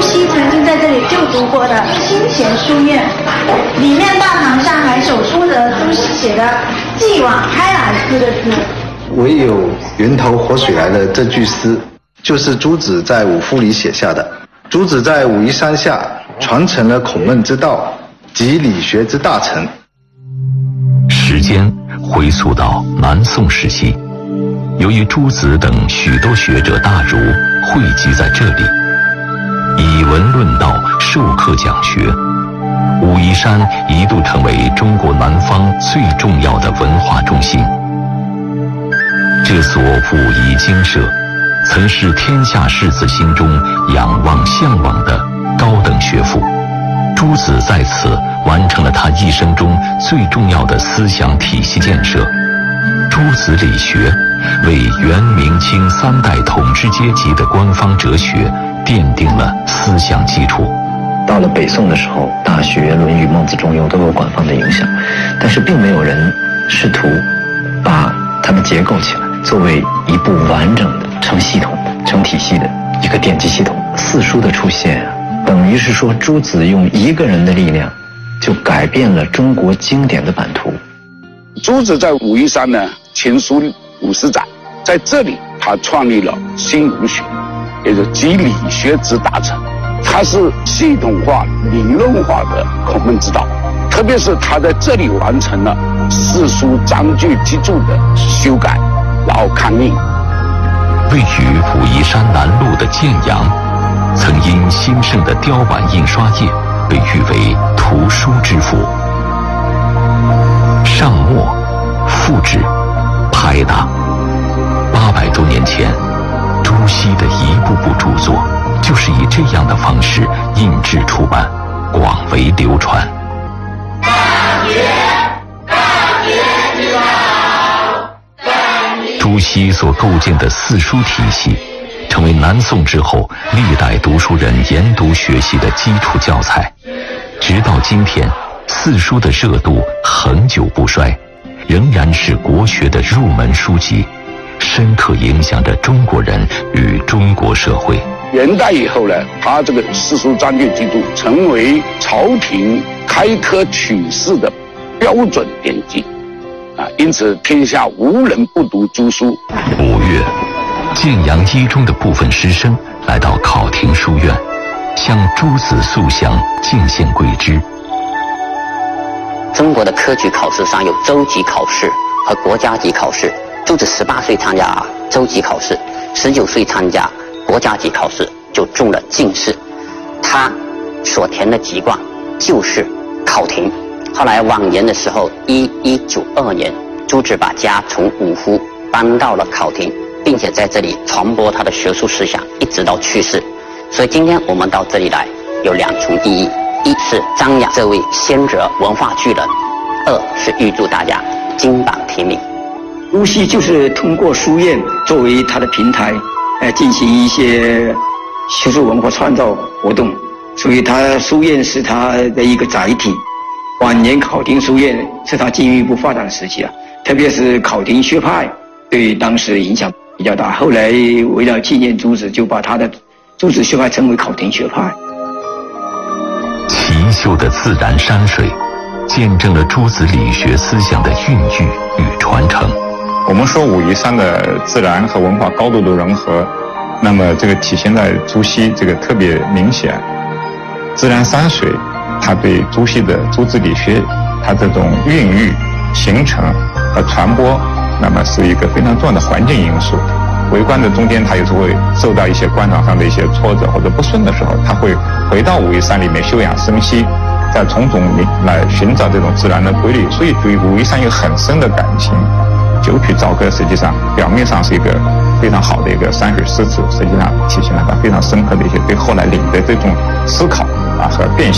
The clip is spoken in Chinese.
羲曾经在这里就读过的清闲书院，里面大堂上还手书着朱熹写的寄往开尔斯的字。 唯有源头活水来的这句诗，就是朱子在五赋里写下的。朱子在武夷山下传承了孔孟之道及理学之大成。 时间回溯到南宋时期，由于朱子等许多学者大儒汇集在这里，以文论道，授课讲学，武夷山一度成为中国南方最重要的文化中心。这所武夷精舍曾是天下士子心中仰望向往的高等学府，朱子在此完成了他一生中最重要的思想体系建设。朱子理学为元明清三代统治阶级的官方哲学奠定了思想基础。 到了北宋的时候，大学、论语、孟子、中庸都有官方的影响，但是并没有人试图把它们结构起来，作为一部完整的成系统的成体系的一个典籍系统。四书的出现等于是说朱子用一个人的力量就改变了中国经典的版图。 朱子在武夷山呢勤书50载，在这里他创立了新儒学，也就是集理学之大成。他是系统化理论化的孔孟之道，特别是他在这里完成了四书章句集注的修改，然后刊印。 位于武夷山南麓的建阳，曾因兴盛的雕版印刷业被誉为图书之父。上墨、复制、拍打，800多年前，朱熹的一部部著作就是以这样的方式印制出版，广为流传。朱熹所构建的四书体系，成为南宋之后历代读书人研读学习的基础教材。直到今天，四书的热度恒久不衰，仍然是国学的入门书籍，深刻影响着中国人与中国社会。 元代以后呢，他这个四书章句集注成为朝廷开科取士的标准典籍因此天下无人不读朱书。 5月，建阳一中的部分师生来到考亭书院，向朱子塑像敬献桂枝。 中国的科举考试上有州级考试和国家级考试，朱子18岁参加州级考试，19岁参加国家级考试，就中了进士。他所填的籍贯就是考亭。后来晚年的时候，1192年，朱子把家从五湖搬到了考亭，并且在这里传播他的学术思想，一直到去世。所以今天我们到这里来有2重意义：一是张扬这位先哲文化巨人；2是预祝大家金榜题名。 朱熹就是通过书院作为他的平台，进行一些学术文化创造活动，所以他书院是他的一个载体。晚年考亭书院是他进一步发展的时期特别是考亭学派对当时影响比较大。后来为了纪念朱子，就把他的朱子学派称为考亭学派。 奇秀的自然山水，见证了朱子理学思想的孕育与传承。 我们说武夷山的自然和文化高度的融合，那么这个体现在朱熹这个特别明显。自然山水，它对朱熹的朱子理学，它这种孕育、形成和传播，那么是一个非常重要的环境因素。为官的中间，他有时候会受到一些官场上的一些挫折或者不顺的时候，他会回到武夷山里面休养生息，在从中来寻找这种自然的规律，所以对武夷山有很深的感情。九曲沼歌实际上表面上是一个非常好的一个山水诗词，实际上体现了他非常深刻的一些对后来礼的这种思考和辨析。